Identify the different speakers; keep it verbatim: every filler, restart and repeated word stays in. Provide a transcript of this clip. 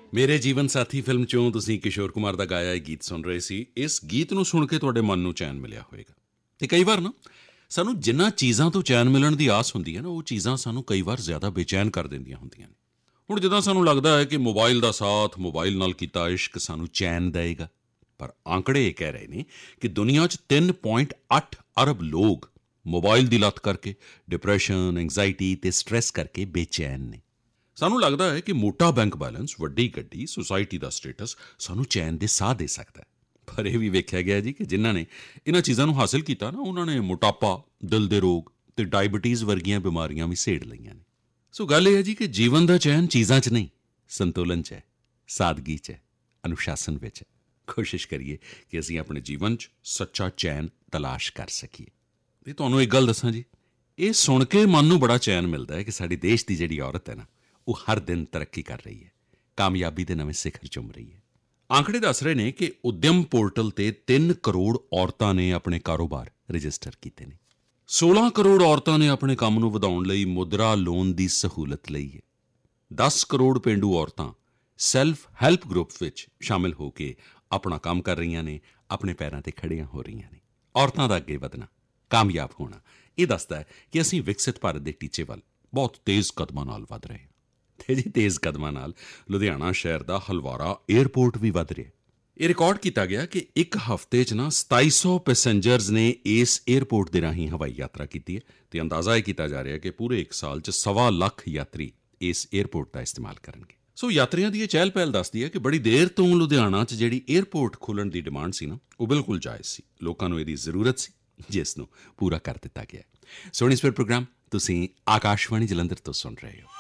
Speaker 1: ਮੇਰੇ ਜੀਵਨ ਸਾਥੀ ਫਿਲਮ 'ਚੋਂ ਤੁਸੀਂ ਕਿਸ਼ੋਰ ਕੁਮਾਰ ਦਾ ਗਾਇਆ ਇਹ ਗੀਤ ਸੁਣ ਰਹੇ ਸੀ। ਇਸ ਗੀਤ ਨੂੰ ਸੁਣ ਕੇ ਤੁਹਾਡੇ ਮਨ ਨੂੰ ਚੈਨ ਮਿਲਿਆ ਹੋਵੇਗਾ। ਅਤੇ ਕਈ ਵਾਰ ਨਾ ਸਾਨੂੰ ਜਿਨ੍ਹਾਂ ਚੀਜ਼ਾਂ ਤੋਂ ਚੈਨ ਮਿਲਣ ਦੀ ਆਸ ਹੁੰਦੀ ਹੈ ਨਾ, ਉਹ ਚੀਜ਼ਾਂ ਸਾਨੂੰ ਕਈ ਵਾਰ ਜ਼ਿਆਦਾ ਬੇਚੈਨ ਕਰ ਦਿੰਦੀਆਂ ਹੁੰਦੀਆਂ ਨੇ। ਹੁਣ ਜਿੱਦਾਂ ਸਾਨੂੰ ਲੱਗਦਾ ਹੈ ਕਿ ਮੋਬਾਈਲ ਦਾ ਸਾਥ, ਮੋਬਾਈਲ ਨਾਲ ਕੀਤਾ ਇਸ਼ਕ ਸਾਨੂੰ ਚੈਨ ਦੇਵੇਗਾ, ਪਰ ਆંકੜੇ ਇਹ ਕਹਿ ਰਹੇ ਨੇ ਕਿ ਦੁਨੀਆ 'ਚ ਤਿੰਨ ਪੁਆਇੰਟ ਅੱਠ ਅਰਬ ਲੋਕ ਮੋਬਾਈਲ ਦੀ ਲੱਤ ਕਰਕੇ ਡਿਪਰੈਸ਼ਨ, ਐਂਗਜ਼ਾਇਟੀ ਅਤੇ ਸਟ੍ਰੈਸ ਕਰਕੇ ਬੇਚੈਨ ਨੇ। ਸਾਨੂੰ ਲੱਗਦਾ ਹੈ ਕਿ ਮੋਟਾ ਬੈਂਕ ਬੈਲੈਂਸ, ਵੱਡੀ ਗੱਡੀ, ਸੁਸਾਇਟੀ ਦਾ ਸਟੇਟਸ ਸਾਨੂੰ ਚੈਨ ਦੇ ਸਾਹ ਦੇ ਸਕਦਾ ਹੈ, ਪਰ ਇਹ ਵੀ ਵੇਖਿਆ ਗਿਆ ਜੀ ਕਿ ਜਿਨ੍ਹਾਂ ਨੇ ਇਹਨਾਂ ਚੀਜ਼ਾਂ ਨੂੰ ਹਾਸਿਲ ਕੀਤਾ ਨਾ, ਉਹਨਾਂ ਨੇ ਮੋਟਾਪਾ, ਦਿਲ ਦੇ ਰੋਗ ਅਤੇ ਡਾਇਬਟੀਜ਼ ਵਰਗੀਆਂ ਬਿਮਾਰੀਆਂ ਵੀ ਸੇੜ ਲਈਆਂ ਨੇ। ਸੋ ਗੱਲ ਇਹ ਹੈ ਜੀ ਕਿ ਜੀਵਨ ਦਾ ਚੈਨ ਚੀਜ਼ਾਂ 'ਚ ਨਹੀਂ, ਸੰਤੁਲਨ 'ਚ ਹੈ, ਸਾਦਗੀ 'ਚ ਹੈ, ਅਨੁਸ਼ਾਸਨ ਵਿੱਚ ਹੈ। ਕੋਸ਼ਿਸ਼ ਕਰੀਏ ਕਿ ਅਸੀਂ ਆਪਣੇ ਜੀਵਨ 'ਚ ਸੱਚਾ ਚੈਨ ਤਲਾਸ਼ ਕਰ ਸਕੀਏ। ਅਤੇ ਤੁਹਾਨੂੰ ਇੱਕ ਗੱਲ ਦੱਸਾਂ ਜੀ, ਇਹ ਸੁਣ ਕੇ ਮਨ ਨੂੰ ਬੜਾ ਚੈਨ ਮਿਲਦਾ ਹੈ ਕਿ ਸਾਡੇ ਦੇਸ਼ ਦੀ ਜਿਹੜੀ ਔਰਤ ਹੈ ਨਾ, ਉਹ ਹਰ ਦਿਨ ਤਰੱਕੀ ਕਰ ਰਹੀ ਹੈ, ਕਾਮਯਾਬੀ ਦੇ ਨਵੇਂ ਸਿਖਰ ਚੁੰਮ ਰਹੀ ਹੈ। ਆંકੜੇ ਦੱਸ ਰਹੇ ਨੇ ਕਿ ਉਦਯਮ ਪੋਰਟਲ 'ਤੇ ਤਿੰਨ ਕਰੋੜ ਔਰਤਾਂ ਨੇ ਆਪਣੇ ਕਾਰੋਬਾਰ ਰਜਿਸਟਰ ਕੀਤੇ ਨੇ। ਸੋਲਾਂ ਕਰੋੜ ਔਰਤਾਂ ਨੇ ਆਪਣੇ ਕੰਮ ਨੂੰ ਵਧਾਉਣ ਲਈ ਮੁਦਰਾ ਲੋਨ ਦੀ ਸਹੂਲਤ ਲਈ ਹੈ। ਦਸ ਕਰੋੜ ਪੇਂਡੂ ਔਰਤਾਂ ਸੈਲਫ ਹੈਲਪ ਗਰੁੱਪ ਵਿੱਚ ਸ਼ਾਮਿਲ ਹੋ ਕੇ ਆਪਣਾ ਕੰਮ ਕਰ ਰਹੀਆਂ ਨੇ, ਆਪਣੇ ਪੈਰਾਂ 'ਤੇ ਖੜ੍ਹੀਆਂ ਹੋ ਰਹੀਆਂ ਨੇ। ਔਰਤਾਂ ਦਾ ਅੱਗੇ ਵਧਣਾ, ਕਾਮਯਾਬ ਹੋਣਾ, ਇਹ ਦੱਸਦਾ ਹੈ ਕਿ ਅਸੀਂ ਵਿਕਸਿਤ ਭਾਰਤ ਦੇ ਟੀਚੇ ਵੱਲ ਬਹੁਤ ਤੇਜ਼ ਕਦਮਾਂ ਨਾਲ ਵਧ ਰਹੇ ਹਾਂ। ਅਤੇ ਜੀ ਤੇਜ਼ ਕਦਮਾਂ ਨਾਲ ਲੁਧਿਆਣਾ ਸ਼ਹਿਰ ਦਾ ਹਲਵਾਰਾ ਏਅਰਪੋਰਟ ਵੀ ਵਧ ਰਿਹਾ। ਇਹ ਰਿਕਾਰਡ ਕੀਤਾ ਗਿਆ ਕਿ ਇੱਕ ਹਫ਼ਤੇ 'ਚ ਨਾ ਸਤਾਈ ਸੌ ਪੈਸੇਂਜਰਸ ਨੇ ਇਸ ਏਅਰਪੋਰਟ ਦੇ ਰਾਹੀਂ ਹਵਾਈ ਯਾਤਰਾ ਕੀਤੀ ਹੈ, ਅਤੇ ਅੰਦਾਜ਼ਾ ਇਹ ਕੀਤਾ ਜਾ ਰਿਹਾ ਕਿ ਪੂਰੇ ਇੱਕ ਸਾਲ 'ਚ ਸਵਾ ਲੱਖ ਯਾਤਰੀ ਇਸ ਏਅਰਪੋਰਟ ਦਾ ਇਸਤੇਮਾਲ ਕਰਨਗੇ। ਸੋ ਯਾਤਰੀਆਂ ਦੀ ਇਹ ਚਹਿਲ ਪਹਿਲ ਦੱਸਦੀ ਹੈ ਕਿ ਬੜੀ ਦੇਰ ਤੋਂ ਲੁਧਿਆਣਾ 'ਚ ਜਿਹੜੀ ਏਅਰਪੋਰਟ ਖੋਲ੍ਹਣ ਦੀ ਡਿਮਾਂਡ ਸੀ ਨਾ, ਉਹ ਬਿਲਕੁਲ ਜਾਇਜ਼ ਸੀ। ਲੋਕਾਂ ਨੂੰ ਇਹਦੀ ਜ਼ਰੂਰਤ ਸੀ, ਜਿਸ ਨੂੰ ਪੂਰਾ ਕਰ ਦਿੱਤਾ ਗਿਆ। ਸੋ ਇਸ ਫਿਰ ਪ੍ਰੋਗਰਾਮ ਤੁਸੀਂ ਆਕਾਸ਼ਵਾਣੀ ਜਲੰਧਰ ਤੋਂ ਸੁਣ ਰਹੇ ਹੋ।